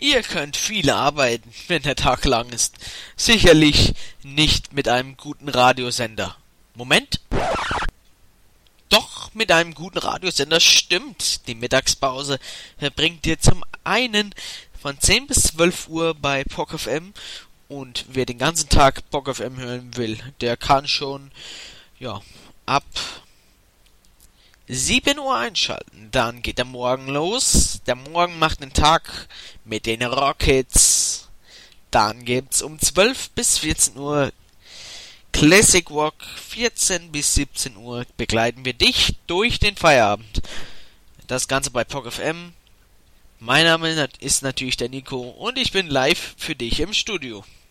Ihr könnt viel arbeiten, wenn der Tag lang ist. Sicherlich nicht mit einem guten Radiosender. Moment. Doch, mit einem guten Radiosender stimmt. Die Mittagspause bringt dir zum einen von 10 bis 12 Uhr bei POC FM, und wer den ganzen Tag POC FM hören will, der kann schon ab 7 Uhr einschalten. Dann geht der Morgen los. Der Morgen macht den Tag mit den Rockets. Dann gibt's um 12 bis 14 Uhr Classic Rock. 14 bis 17 Uhr begleiten wir dich durch den Feierabend. Das Ganze bei POC FM. Mein Name ist natürlich der Nico und ich bin live für dich im Studio.